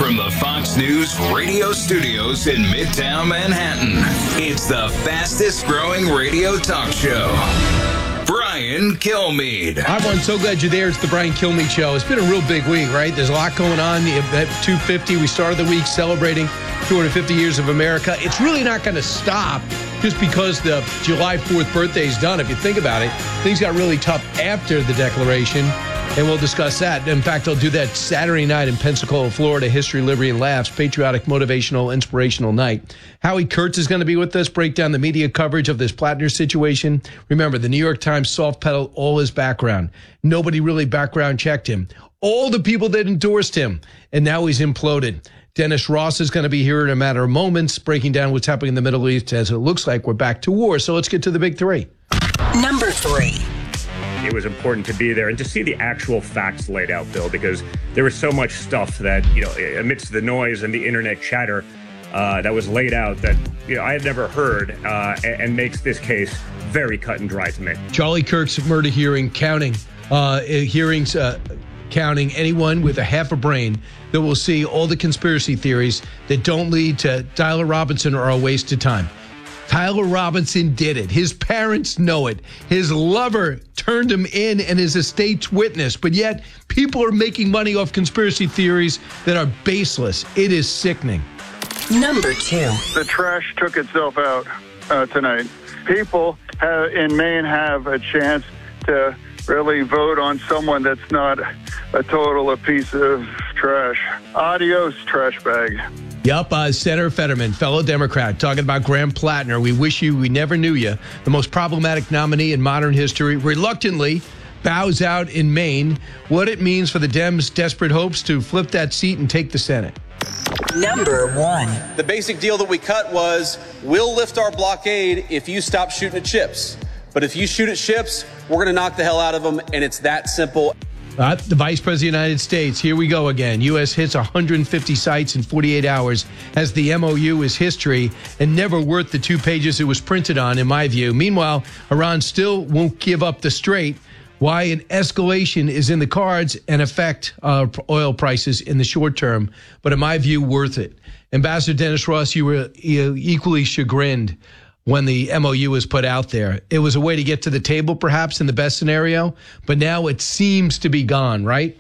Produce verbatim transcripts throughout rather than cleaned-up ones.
From the Fox News radio studios in Midtown Manhattan, it's the fastest growing radio talk show. Brian Kilmeade. Hi, everyone. So glad you're there. It's the Brian Kilmeade Show. It's been a real big week, right? There's a lot going on. At two fifty, we started the week celebrating two hundred fifty years of America. It's really not going to stop just because the July fourth birthday is done. If you think about it, things got really tough after the Declaration, and we'll discuss that. In fact, I'll do that Saturday night in Pensacola, Florida. History, Liberty, and Laughs. Patriotic, motivational, inspirational night. Howie Kurtz is going to be with us, break down the media coverage of this Plattner situation. Remember, the New York Times soft-pedaled all his background. Nobody really background checked him. All the people that endorsed him, and now he's imploded. Dennis Ross is going to be here in a matter of moments, breaking down what's happening in the Middle East as it looks like we're back to war. So let's get to the big three. Number three. It was important to be there and to see the actual facts laid out, Bill, because there was so much stuff that, you know, amidst the noise and the internet chatter uh, that was laid out that, you know, I had never heard uh, and, and makes this case very cut and dry to me. Charlie Kirk's murder hearing counting, uh, hearings uh, counting anyone with a half a brain that will see all the conspiracy theories that don't lead to Tyler Robinson are a waste of time. Tyler Robinson did it. His parents know it. His lover turned him in and is a state's witness. But yet, people are making money off conspiracy theories that are baseless. It is sickening. Number two. The trash took itself out uh, tonight. People have, in Maine have a chance to really vote on someone that's not a total a piece of trash. Adios, trash bag. Yup, uh, Senator Fetterman, fellow Democrat, talking about Graham Plattner. We wish you, we never knew you. The most problematic nominee in modern history, reluctantly bows out in Maine. What it means for the Dems' desperate hopes to flip that seat and take the Senate. Number one. The basic deal that we cut was, we'll lift our blockade if you stop shooting at ships. But if you shoot at ships, we're going to knock the hell out of them, and it's that simple. Uh, the Vice President of the United States, here we go again. U S hits one hundred fifty sites in forty-eight hours as the M O U is history and never worth the two pages it was printed on, in my view. Meanwhile, Iran still won't give up the Strait. Why an escalation is in the cards and affect uh, oil prices in the short term, but in my view, worth it. Ambassador Dennis Ross, you were equally chagrined when the M O U was put out there. It was a way to get to the table, perhaps, in the best scenario, but now it seems to be gone, right?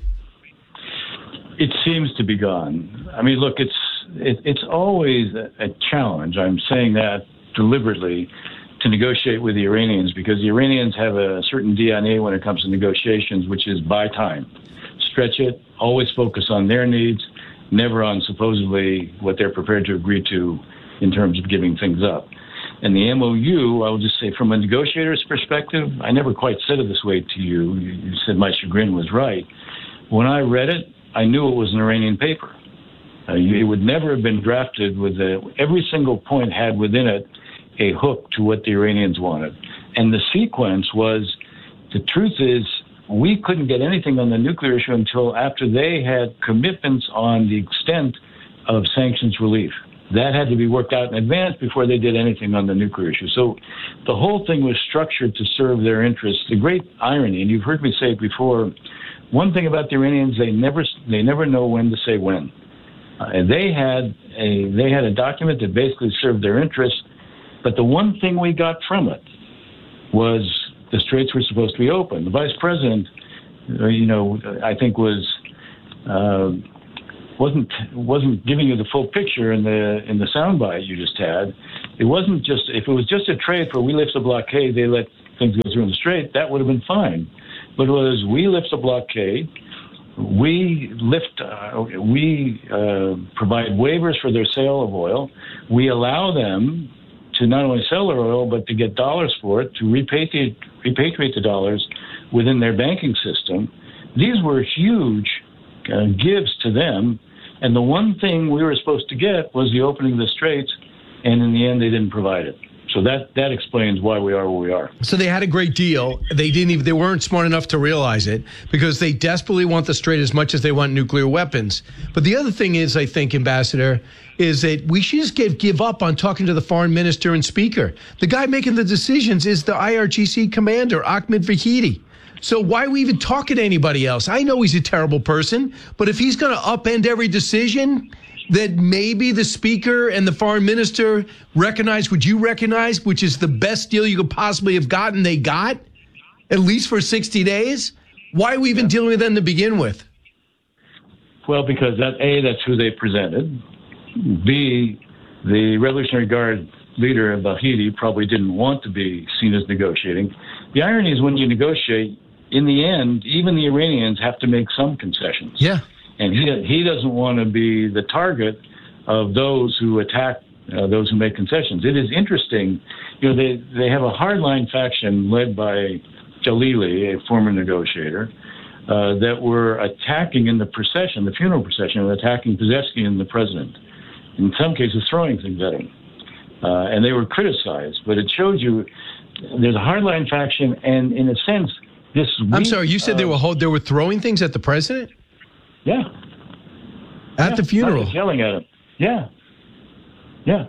It seems to be gone. I mean, look, it's it, it's always a, a challenge. I'm saying that deliberately to negotiate with the Iranians because the Iranians have a certain D N A when it comes to negotiations, which is buy time. Stretch it, always focus on their needs, never on supposedly what they're prepared to agree to in terms of giving things up. And the M O U, I will just say, from a negotiator's perspective, I never quite said it this way to you. You said my chagrin was right. When I read it, I knew it was an Iranian paper. Uh, it would never have been drafted with a, every single point had within it a hook to what the Iranians wanted. And the sequence was, the truth is, we couldn't get anything on the nuclear issue until after they had commitments on the extent of sanctions relief. That had to be worked out in advance before they did anything on the nuclear issue. So the whole thing was structured to serve their interests. The great irony, and you've heard me say it before, one thing about the Iranians, they never they never know when to say when. Uh, and they had a they had a document that basically served their interests, but the one thing we got from it was the straits were supposed to be open. The vice president, uh, you know, I think was. Uh, wasn't wasn't giving you the full picture in the in the soundbite you just had. It wasn't just, if it was just a trade for we lift the blockade, they let things go through in the strait, that would have been fine. But it was we lift the blockade, we lift, uh, we uh, provide waivers for their sale of oil, we allow them to not only sell their oil, but to get dollars for it, to repatriate, repatriate the dollars within their banking system. These were huge uh, gives to them. And the one thing we were supposed to get was the opening of the straits, and in the end, they didn't provide it. So that that explains why we are where we are. So they had a great deal. They didn't even, they weren't smart enough to realize it because they desperately want the strait as much as they want nuclear weapons. But the other thing is, I think, Ambassador, is that we should just give, give up on talking to the foreign minister and speaker. The guy making the decisions is the I R G C commander, Ahmed Vahidi. So why are we even talking to anybody else? I know he's a terrible person, but if he's going to upend every decision that maybe the speaker and the foreign minister recognize what you recognize, which is the best deal you could possibly have gotten, they got, at least for sixty days, why are we even yeah. dealing with them to begin with? Well, because that A, that's who they presented. B, the Revolutionary Guard leader, Vahidi, probably didn't want to be seen as negotiating. The irony is when you negotiate, in the end, even the Iranians have to make some concessions. Yeah. And he he doesn't want to be the target of those who attack uh, those who make concessions. It is interesting. You know, they, they have a hardline faction led by Jalili, a former negotiator, uh, that were attacking in the procession, the funeral procession, attacking Pezeshkian, the president. In some cases, throwing things at him. Uh, and they were criticized. But it shows you there's a hardline faction, and in a sense, this week, I'm sorry, you said uh, they were hold, they were throwing things at the president? Yeah. At yeah, the funeral? Yelling at him. Yeah. Yeah.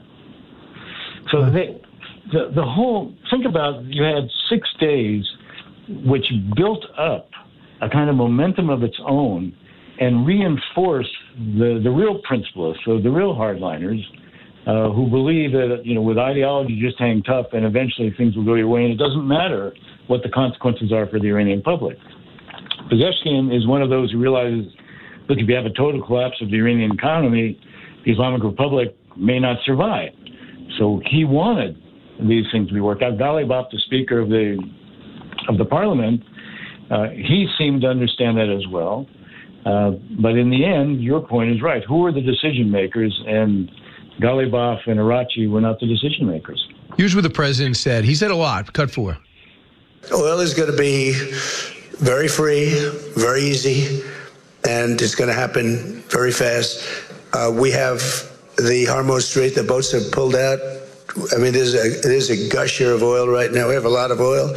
So they, the, the whole, think about, you had six days which built up a kind of momentum of its own and reinforced the, the real principalists, so the real hardliners, uh, who believe that, you know, with ideology, just hang tough and eventually things will go your way and it doesn't matter what the consequences are for the Iranian public. Pezeshkian is one of those who realizes, look, if you have a total collapse of the Iranian economy, the Islamic Republic may not survive. So he wanted these things to be worked out. Ghalibaf, the Speaker of the of the Parliament, uh, he seemed to understand that as well. Uh, but in the end, your point is right. Who are the decision makers? And Ghalibaf and Arachi were not the decision makers. Here's what the president said. He said a lot. Cut four. Oil is going to be very free, very easy, and it's going to happen very fast. Uh, we have the Hormuz Strait, the boats have pulled out. I mean, there's a, there's a gusher of oil right now. We have a lot of oil.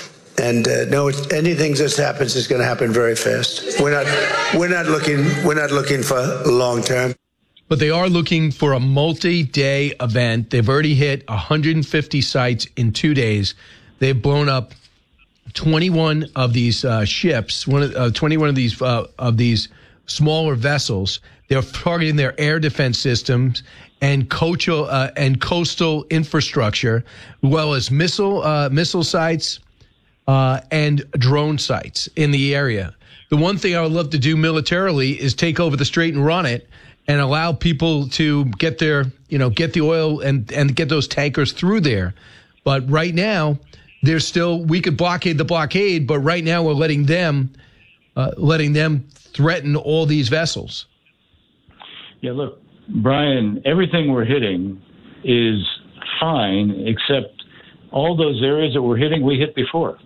And uh, no, anything that happens is going to happen very fast. We're not, we're not looking, we're not looking for long term. But they are looking for a multi-day event. They've already hit one hundred fifty sites in two days. They've blown up twenty-one of these uh, ships, one of, uh, twenty-one of these uh, of these smaller vessels. They're targeting their air defense systems and coastal uh, and coastal infrastructure, as well as missile uh, missile sites uh, and drone sites in the area. The one thing I would love to do militarily is take over the strait and run it, and allow people to get their, you know, get the oil and and get those tankers through there. But right now, there's still, we could blockade the blockade, but right now we're letting them, uh, letting them threaten all these vessels. Yeah, look, Brian, everything we're hitting is fine, except all those areas that we're hitting, we hit before.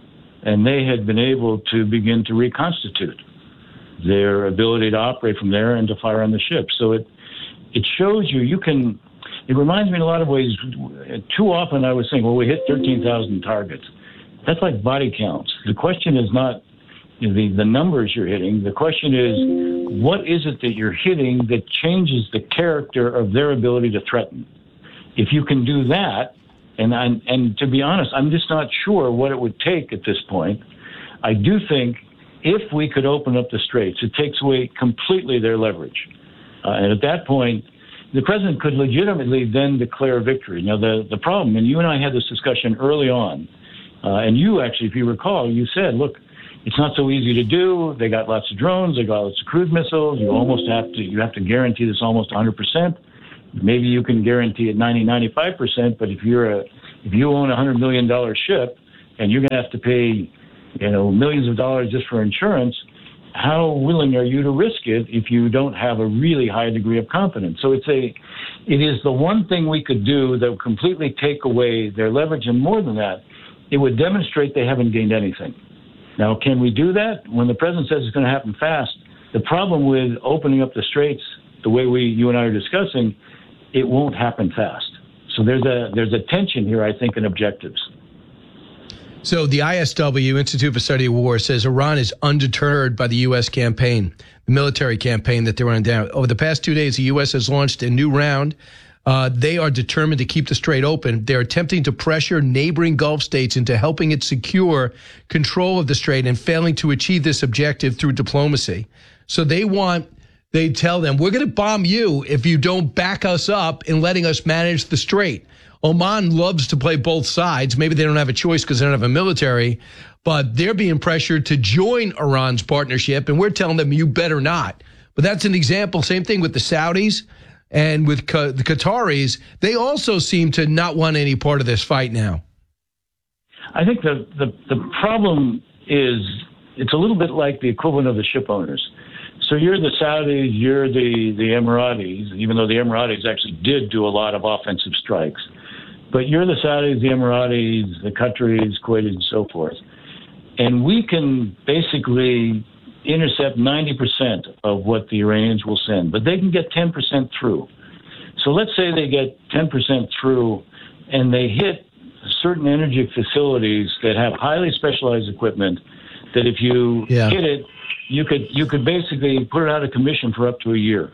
And they had been able to begin to reconstitute their ability to operate from there and to fire on the ship. So it it shows you, you can, it reminds me in a lot of ways, too often I was saying, well, we hit thirteen thousand targets. That's like body counts. The question is not you know, the, the numbers you're hitting. The question is, what is it that you're hitting that changes the character of their ability to threaten? If you can do that, and I'm, and to be honest, I'm just not sure what it would take at this point. I do think if we could open up the straits, it takes away completely their leverage. Uh, and at that point, the president could legitimately then declare victory. Now, the, the problem, and you and I had this discussion early on, uh, and you actually, if you recall, you said, look, it's not so easy to do. They got lots of drones. They got lots of cruise missiles. You almost have to, you have to guarantee this almost one hundred percent. Maybe you can guarantee it ninety, ninety-five percent, but if you're a, if you own a one hundred million dollars ship and you're going to have to pay, you know, millions of dollars just for insurance, how willing are you to risk it if you don't have a really high degree of confidence? So it's a, it is the one thing we could do that would completely take away their leverage, and more than that, it would demonstrate they haven't gained anything. Now, can we do that? When the president says it's going to happen fast, the problem with opening up the straits the way we, you and I are discussing, it won't happen fast. So there's a there's a tension here, I think, in objectives. So the I S W, Institute for Study of War, says Iran is undeterred by the U S campaign, the military campaign that they're running down. Over the past two days, the U S has launched a new round Uh, they are determined to keep the strait open. They're attempting to pressure neighboring Gulf states into helping it secure control of the strait and failing to achieve this objective through diplomacy. So they want, they tell them, we're going to bomb you if you don't back us up in letting us manage the strait. Oman loves to play both sides. Maybe they don't have a choice because they don't have a military, but they're being pressured to join Iran's partnership, and we're telling them you better not. But that's an example. Same thing with the Saudis. And with Q- the Qataris, they also seem to not want any part of this fight now. I think the, the, the problem is it's a little bit like the equivalent of the ship owners. So you're the Saudis, you're the, the Emiratis, even though the Emiratis actually did do a lot of offensive strikes. But you're the Saudis, the Emiratis, the Qataris, Kuwaitis, and so forth. And we can basically intercept ninety percent of what the Iranians will send, but they can get ten percent through. So let's say they get ten percent through and they hit certain energy facilities that have highly specialized equipment that if you yeah. hit it, you could you could basically put it out of commission for up to a year.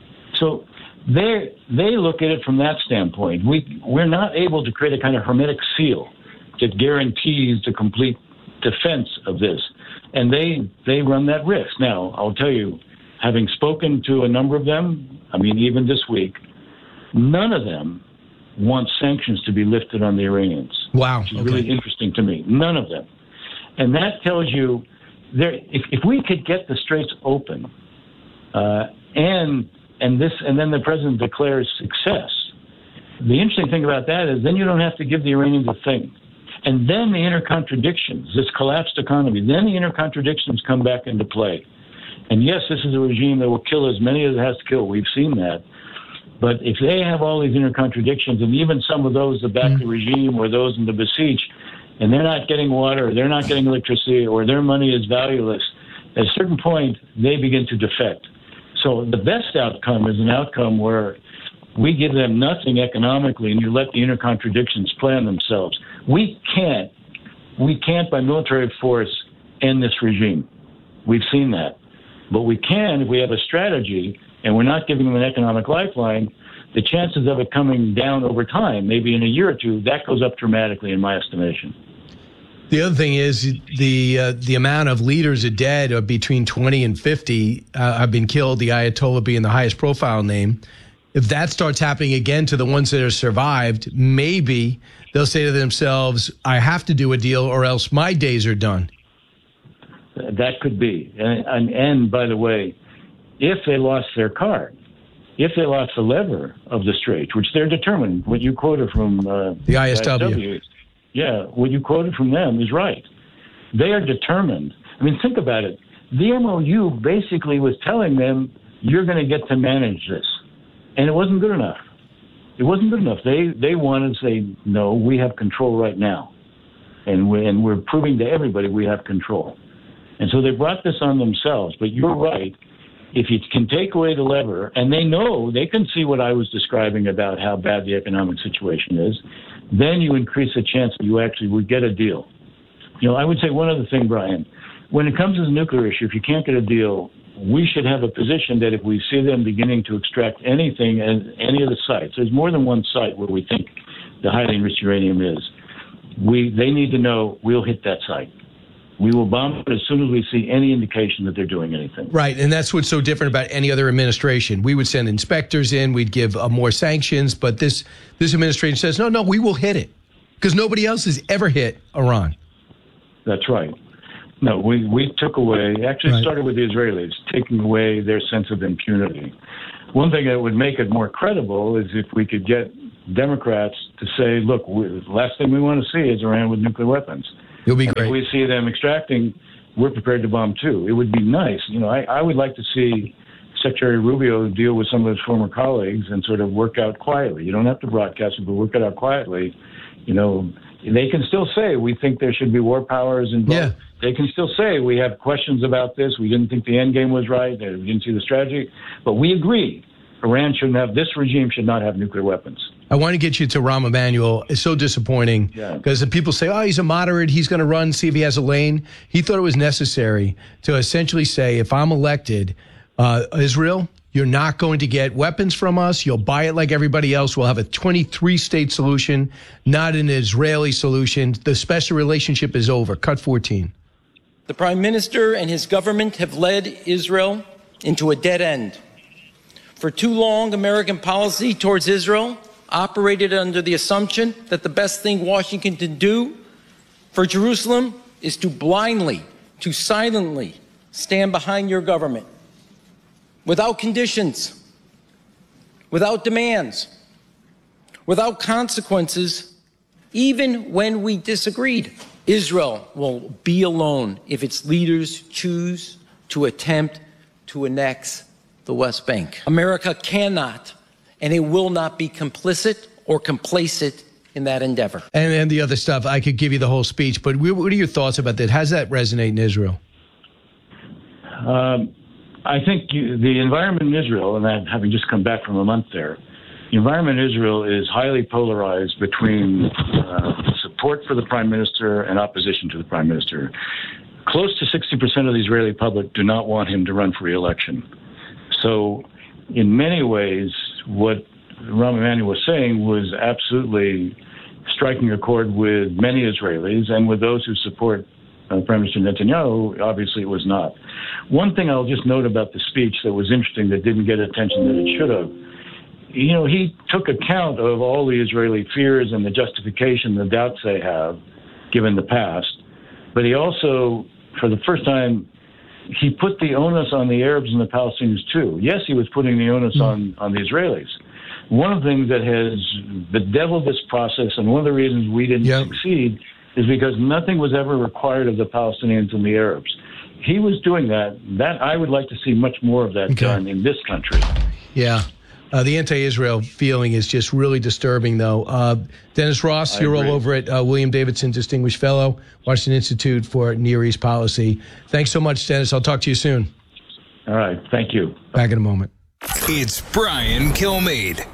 So they they look at it from that standpoint. We we're not able to create a kind of hermetic seal that guarantees the complete defense of this. And they, they run that risk. Now, I'll tell you, having spoken to a number of them, I mean, even this week, none of them want sanctions to be lifted on the Iranians. Wow. Which is okay. really interesting to me. None of them. And that tells you, there, if, if we could get the straits open, uh, and and this, and then the president declares success, the interesting thing about that is then you don't have to give the Iranians a thing. And then the inner contradictions, this collapsed economy, then the inner contradictions come back into play. And yes, this is a regime that will kill as many as it has to kill. We've seen that. But if they have all these inner contradictions, and even some of those that back mm-hmm. the regime or those in the besiege, and they're not getting water, or they're not getting electricity, or their money is valueless, at a certain point, they begin to defect. So the best outcome is an outcome where we give them nothing economically, and you let the inner contradictions play on themselves. We can't, we can't by military force end this regime. We've seen that. But we can if we have a strategy and we're not giving them an economic lifeline. The chances of it coming down over time, maybe in a year or two, that goes up dramatically in my estimation. The other thing is the uh, the amount of leaders are dead, or between twenty and fifty, uh, have been killed, the Ayatollah being the highest profile name. If that starts happening again to the ones that have survived, maybe they'll say to themselves, I have to do a deal or else my days are done. That could be. And, and, and by the way, if they lost their card, if they lost the lever of the Straits, which they're determined, what you quoted from uh, the I S W. I S W, yeah, what you quoted from them is right. They are determined. I mean, think about it. The M O U basically was telling them, you're going to get to manage this. And it wasn't good enough. It wasn't good enough. They they wanted to say, no, we have control right now. And, we, and we're proving to everybody we have control. And so they brought this on themselves. But you're right. If you can take away the lever, and they know, they can see what I was describing about how bad the economic situation is, then you increase the chance that you actually would get a deal. You know, I would say one other thing, Brian. When it comes to the nuclear issue, if you can't get a deal, we should have a position that if we see them beginning to extract anything at any of the sites, there's more than one site where we think the highly enriched uranium is, we they need to know we'll hit that site. We will bomb it as soon as we see any indication that they're doing anything. Right, and that's what's so different about any other administration. We would send inspectors in, we'd give uh, more sanctions, but this this administration says, no, no, we will hit it, because nobody else has ever hit Iran. That's right. No, we, we took away, actually right. started with the Israelis, taking away their sense of impunity. One thing that would make it more credible is if we could get Democrats to say, look, we, the last thing we want to see is Iran with nuclear weapons. You'll be and great. If we see them extracting, we're prepared to bomb too. It would be nice. You know, I, I would like to see Secretary Rubio deal with some of his former colleagues and sort of work out quietly. You don't have to broadcast it, but work it out quietly. You know, they can still say we think there should be war powers involved. Yeah. They can still say we have questions about this. We didn't think the end game was right. We didn't see the strategy. But we agree Iran shouldn't have, this regime should not have nuclear weapons. I want to get you to Rahm Emanuel. It's so disappointing because yeah. people say, oh, he's a moderate. He's going to run, see if he has a lane. He thought it was necessary to essentially say, if I'm elected, uh, Israel, You're not going to get weapons from us. You'll buy it like everybody else. We'll have a twenty-three state solution, not an Israeli solution. The special relationship is over. Cut fourteen. The Prime Minister and his government have led Israel into a dead end. For too long, American policy towards Israel operated under the assumption that the best thing Washington can do for Jerusalem is to blindly, to silently stand behind your government, without conditions, without demands, without consequences, even when we disagreed. Israel will be alone if its leaders choose to attempt to annex the West Bank. America cannot and it will not be complicit or complacent in that endeavor. And, and the other stuff, I could give you the whole speech, but what are your thoughts about that? How does that resonate in Israel? Um, I think you, the environment in Israel, and that having just come back from a month there, the environment in Israel is highly polarized between uh, support for the prime minister and opposition to the prime minister. Close to sixty percent of the Israeli public do not want him to run for re-election. So in many ways, what Rahm Emanuel was saying was absolutely striking a chord with many Israelis, and with those who support uh, Prime Minister Netanyahu, obviously it was not. One thing I'll just note about the speech that was interesting that didn't get attention that it should have, you know, he took account of all the Israeli fears and the justification, the doubts they have, given the past. But he also, for the first time, he put the onus on the Arabs and the Palestinians too. Yes, he was putting the onus on, on the Israelis. One of the things that has bedeviled this process, and one of the reasons we didn't yep. succeed, is because nothing was ever required of the Palestinians and the Arabs. He was doing that. That I would like to see much more of that okay. done in this country. Yeah. Uh, the anti-Israel feeling is just really disturbing, though. Uh, Dennis Ross, I you're agree. all over it. Uh, William Davidson, Distinguished Fellow, Washington Institute for Near East Policy. Thanks so much, Dennis. I'll talk to you soon. All right. Thank you. Back in a moment. It's Brian Kilmeade.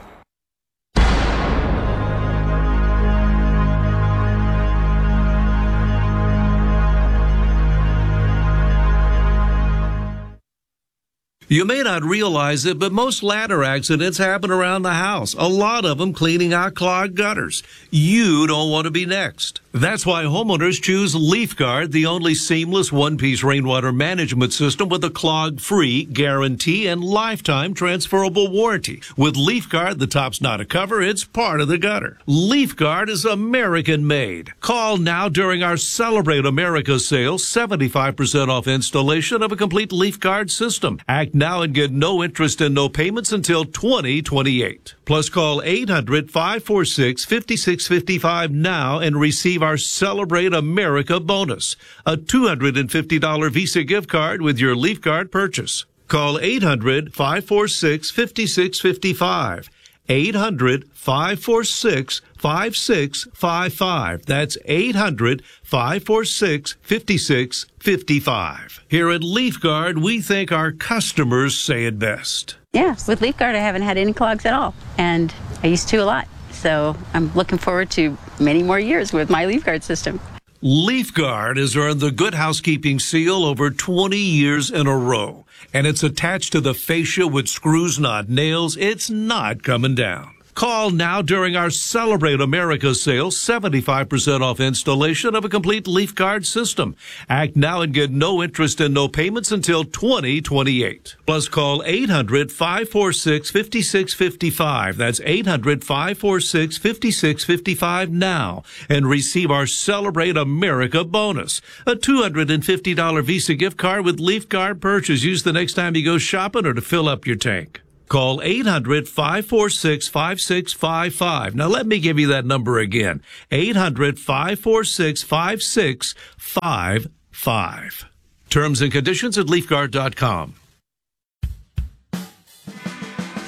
You may not realize it, but most ladder accidents happen around the house. A lot of them cleaning out clogged gutters. You don't want to be next. That's why homeowners choose LeafGuard, the only seamless one-piece rainwater management system with a clog-free guarantee and lifetime transferable warranty. With LeafGuard, the top's not a cover, it's part of the gutter. LeafGuard is American-made. Call now during our Celebrate America sale, seventy-five percent off installation of a complete LeafGuard system. Act now and get no interest and no payments until twenty twenty-eight. Plus, call eight hundred, five four six, five six five five now and receive our Celebrate America bonus, a two hundred fifty dollars Visa gift card with your LeafGuard purchase. Call eight hundred, five four six, five six five five. eight hundred, five four six, five six five five. That's eight hundred, five four six, five six five five. Here at LeafGuard, we think our customers say it best. Yeah, with LeafGuard, I haven't had any clogs at all, and I used to a lot. So I'm looking forward to many more years with my LeafGuard system. LeafGuard has earned the Good Housekeeping seal over twenty years in a row, and it's attached to the fascia with screws, not nails. It's not coming down. Call now during our Celebrate America sale, seventy-five percent off installation of a complete LeafGuard system. Act now and get no interest and no payments until twenty twenty-eight. Plus, call eight hundred, five four six, five six five five. That's eight hundred, five four six, five six five five now and receive our Celebrate America bonus, a two hundred fifty dollars Visa gift card with LeafGuard purchase. Use the next time you go shopping or to fill up your tank. Call eight hundred, five four six, five six five five. Now let me give you that number again. eight hundred, five four six, five six five five. Terms and conditions at leaf guard dot com.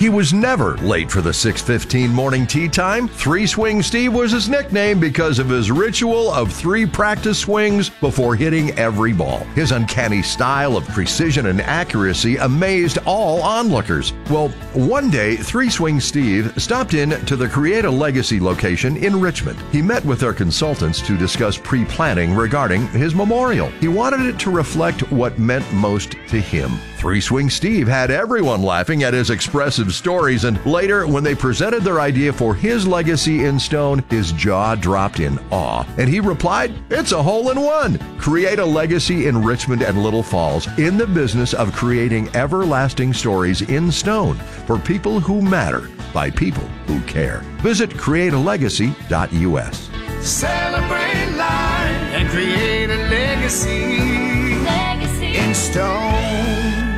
He was never late for the six fifteen morning tea time. Three Swing Steve was his nickname because of his ritual of three practice swings before hitting every ball. His uncanny style of precision and accuracy amazed all onlookers. Well, one day, Three Swing Steve stopped in to the Create a Legacy location in Richmond. He met with their consultants to discuss pre-planning regarding his memorial. He wanted it to reflect what meant most to him. Three Swing Steve had everyone laughing at his expressive stories, and later, when they presented their idea for his legacy in stone, his jaw dropped in awe, and he replied, "It's a hole in one." Create a Legacy in Richmond and Little Falls, in the business of creating everlasting stories in stone for people who matter by people who care. Visit create a legacy dot U S. Celebrate life and create a legacy, legacy in stone.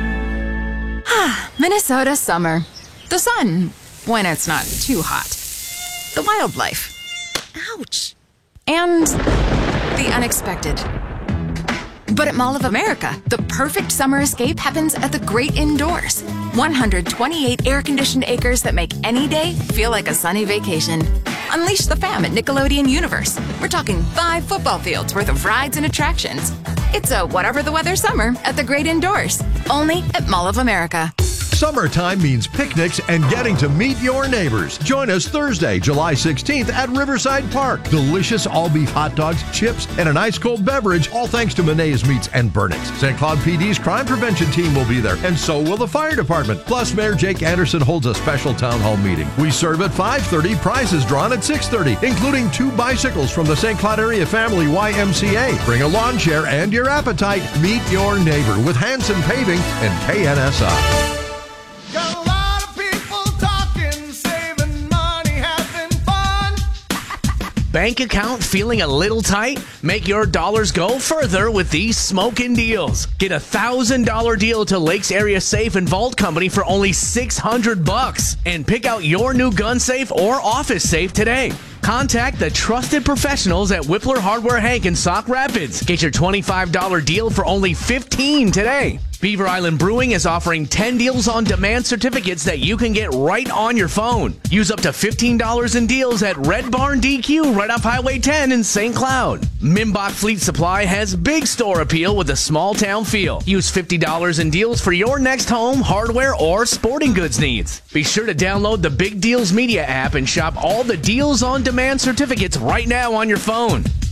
Minnesota summer. The sun, when it's not too hot. The wildlife. Ouch. And the unexpected. But at Mall of America, the perfect summer escape happens at the great indoors. one hundred twenty-eight air-conditioned acres that make any day feel like a sunny vacation. Unleash the fam at Nickelodeon Universe. We're talking five football fields worth of rides and attractions. It's a whatever the weather summer at the great indoors. Only at Mall of America. Summertime means picnics and getting to meet your neighbors. Join us Thursday, July sixteenth at Riverside Park. Delicious all-beef hot dogs, chips, and an ice-cold beverage, all thanks to Monet's Meats and Burnett's. Saint Cloud P D's crime prevention team will be there, and so will the fire department. Plus, Mayor Jake Anderson holds a special town hall meeting. We serve at five thirty, prizes drawn at six thirty, including two bicycles from the Saint Cloud Area Family Y M C A. Bring a lawn chair and your appetite. Meet your neighbor with Hanson Paving and K N S I. Got a lot of people talking, saving money, having fun. Bank account feeling a little tight? Make your dollars go further with these smoking deals. Get a one thousand dollars deal to Lakes Area Safe and Vault Company for only six hundred bucks. And pick out your new gun safe or office safe today. Contact the trusted professionals at Whippler Hardware Hank in Sauk Rapids. Get your twenty-five dollars deal for only fifteen dollars today. Beaver Island Brewing is offering ten deals on demand certificates that you can get right on your phone. Use up to fifteen dollars in deals at Red Barn D Q right off Highway ten in Saint Cloud. Mimbach Fleet Supply has big store appeal with a small town feel. Use fifty dollars in deals for your next home, hardware, or sporting goods needs. Be sure to download the Big Deals Media app and shop all the deals on demand certificates right now on your phone.